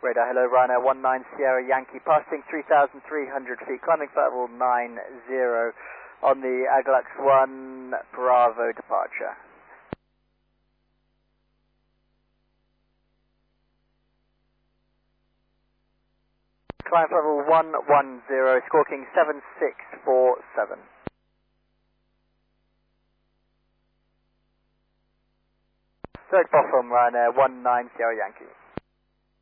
Radar, hello, Ryanair 19 Sierra Yankee, passing 3,300 feet, climbing flight level 90 on the Aglux 1 Bravo departure. Climb flight level 110, squawking 7647. Third bottom, Ryanair 19 Sierra Yankee.